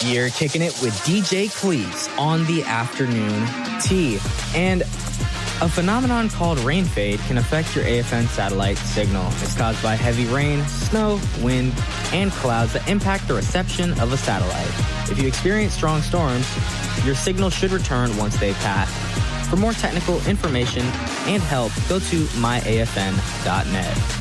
You're kicking it with DJ Cleese on the afternoon tea. And a phenomenon called rain fade can affect your AFN satellite signal. It's caused by heavy rain, snow, wind, and clouds that impact the reception of a satellite. If you experience strong storms, your signal should return once they pass. For more technical information and help, go to myafn.net.